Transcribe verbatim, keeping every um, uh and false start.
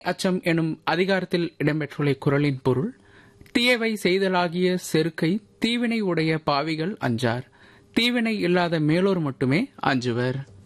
அச்சம் எனும் அதிகாரத்தில் இடம்பெற்றுள்ள குறளின் பொருள், தீயவை செய்தலாகிய செருக்கை தீவினை உடைய பாவிகள் அஞ்சார், தீவினை இல்லாத மேலோர் மட்டுமே அஞ்சுவர்.